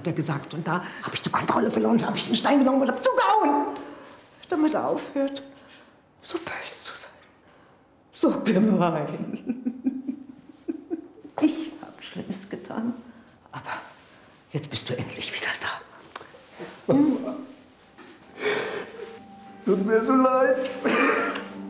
hat er gesagt. Und da habe ich die Kontrolle verloren, habe ich den Stein genommen und habe zugehauen. Damit er aufhört, so böse zu sein. So gemein. Ich habe Schlimmes getan. Aber jetzt bist du endlich wieder da. Mama. Tut mir so leid.